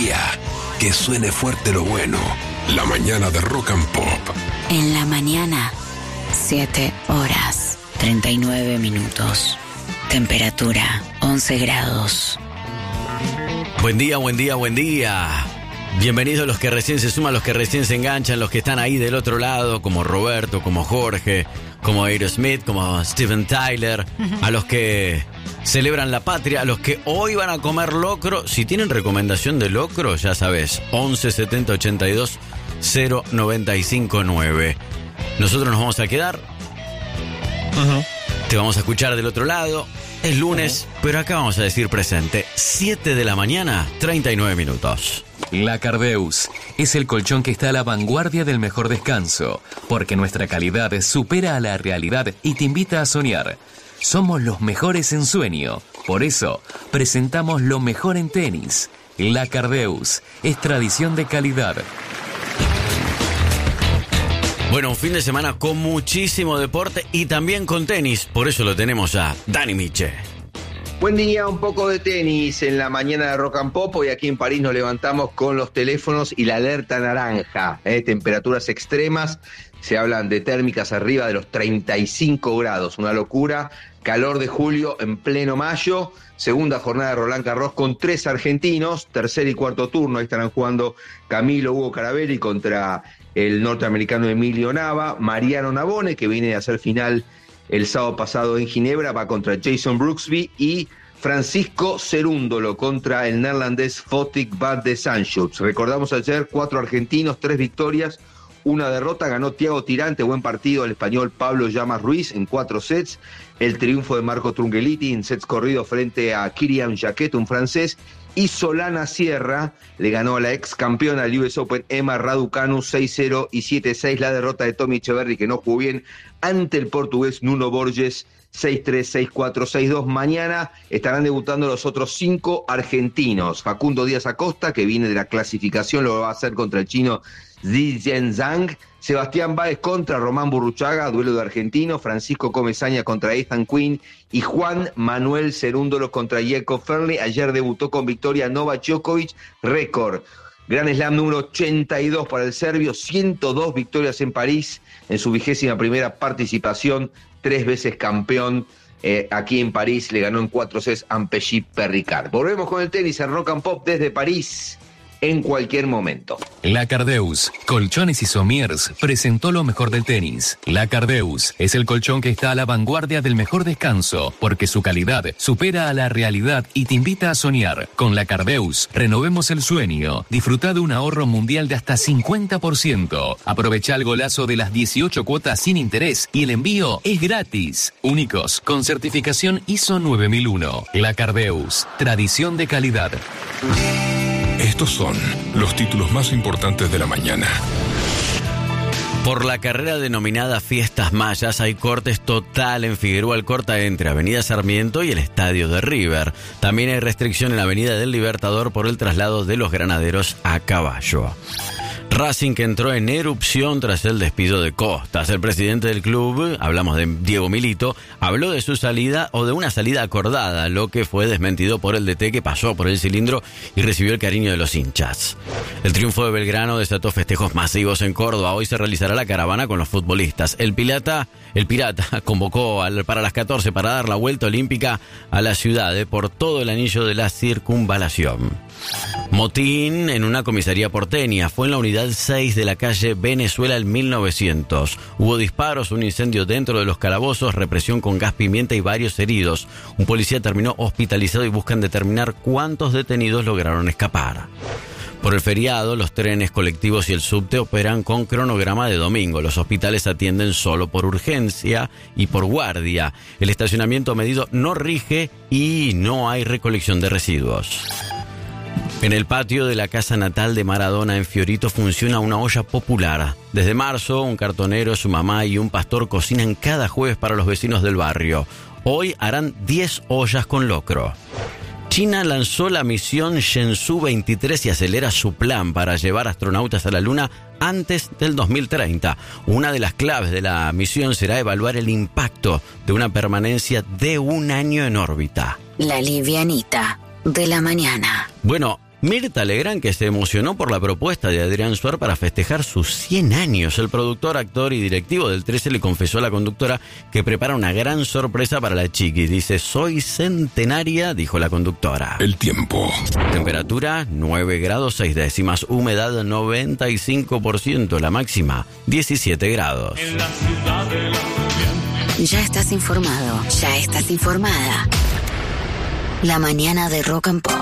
día, que suene fuerte lo bueno. La mañana de Rock and Pop. En la mañana, 7 horas, 39 minutos. Temperatura, 11 grados. Buen día, buen día, buen día. Bienvenidos los que recién se suman, los que recién se enganchan, los que están ahí del otro lado, como Roberto, como Jorge, como Aerosmith, como Steven Tyler, a los que celebran la patria, a los que hoy van a comer locro. Si tienen recomendación de locro, ya sabes, 11 70 82 095 9. Nosotros nos vamos a quedar. Te vamos a escuchar del otro lado. Es lunes, pero acá vamos a decir presente. 7 de la mañana, 39 minutos. La Cardeus es el colchón que está a la vanguardia del mejor descanso, porque nuestra calidad supera a la realidad y te invita a soñar. Somos los mejores en sueño, por eso presentamos lo mejor en tenis. La Cardeus es tradición de calidad. Bueno, un fin de semana con muchísimo deporte y también con tenis, por eso lo tenemos a Dani Miche. Buen día, un poco de tenis en la mañana de Rock and Pop. Hoy aquí en París nos levantamos con los teléfonos y la alerta naranja. Temperaturas extremas, se hablan de térmicas arriba de los 35 grados, una locura. Calor de julio en pleno mayo, segunda jornada de Roland Garros con 3 argentinos, tercer y cuarto turno. Ahí estarán jugando Camilo Hugo Carabelli contra el norteamericano Emilio Nava. Mariano Navone, que viene a hacer final el sábado pasado en Ginebra, va contra Jason Brooksby, y Francisco Cerúndolo contra el neerlandés Fotik van de Zandschulp. Recordamos ayer 4 argentinos, 3 victorias, 1 derrota. Ganó Thiago Tirante, buen partido el español Pablo Llamas Ruiz en 4 sets. El triunfo de Marco Trungelliti en sets corridos frente a Kyrian Jacquet, un francés. Y Solana Sierra le ganó a la ex campeona del US Open Emma Raducanu 6-0 y 7-6. La derrota de Tommy Echeverry, que no jugó bien, ante el portugués Nuno Borges 6-3, 6-4, 6-2. Mañana estarán debutando los otros 5 argentinos. Facundo Díaz Acosta, que viene de la clasificación, lo va a hacer contra el chino Zhijian Zhang. Sebastián Báez contra Román Burruchaga, duelo de argentinos. Francisco Comesaña contra Ethan Quinn y Juan Manuel Cerúndolo contra Jacob Ferli. Ayer debutó con victoria Novak Djokovic, récord. Gran Slam número 82 para el serbio, 102 victorias en París en su 21ª participación, 3 veces campeón. Aquí en París le ganó en 4 sets a Mpelly Perricard. Volvemos con el tenis en Rock and Pop desde París en cualquier momento. La Cardeus, Colchones y Somiers, presentó lo mejor del tenis. La Cardeus es el colchón que está a la vanguardia del mejor descanso, porque su calidad supera a la realidad y te invita a soñar. Con la Cardeus, renovemos el sueño. Disfruta de un ahorro mundial de hasta 50%. Aprovecha el golazo de las 18 cuotas sin interés y el envío es gratis. Únicos, con certificación ISO 9001. La Cardeus, tradición de calidad. Estos son los títulos más importantes de la mañana. Por la carrera denominada Fiestas Mayas hay cortes total en Figueroa Alcorta entre Avenida Sarmiento y el estadio de River. También hay restricción en la Avenida del Libertador por el traslado de los granaderos a caballo. Racing, que entró en erupción tras el despido de Costas. El presidente del club, hablamos de Diego Milito, habló de su salida o de una salida acordada, lo que fue desmentido por el DT, que pasó por el cilindro y recibió el cariño de los hinchas. El triunfo de Belgrano desató festejos masivos en Córdoba. Hoy se realizará la caravana con los futbolistas. El Pirata convocó para las 14 para dar la vuelta olímpica a la ciudad por todo el anillo de la circunvalación. Motín en una comisaría porteña. Fue en la unidad 6 de la calle Venezuela en 1900. Hubo disparos, un incendio dentro de los calabozos, represión con gas pimienta y varios heridos. Un policía terminó hospitalizado y buscan determinar cuántos detenidos lograron escapar. Por el feriado, los trenes colectivos y el subte operan con cronograma de domingo. Los hospitales atienden solo por urgencia y por guardia. El estacionamiento medido no rige y no hay recolección de residuos. En el patio de la casa natal de Maradona en Fiorito funciona una olla popular. Desde marzo, un cartonero, su mamá y un pastor cocinan cada jueves para los vecinos del barrio. Hoy harán 10 ollas con locro. China lanzó la misión Shenzhou 23 y acelera su plan para llevar astronautas a la Luna antes del 2030. Una de las claves de la misión será evaluar el impacto de una permanencia de un año en órbita. La livianita de la mañana. Bueno, Mirta Legrand, que se emocionó por la propuesta de Adrián Suar para festejar sus 100 años. El productor, actor y directivo del 13 le confesó a la conductora que prepara una gran sorpresa para la chiqui. Dice, soy centenaria, dijo la conductora. El tiempo. Temperatura 9 grados 6 décimas, humedad 95%, la máxima 17 grados. Ya estás informado, ya estás informada. La mañana de Rock and Pop.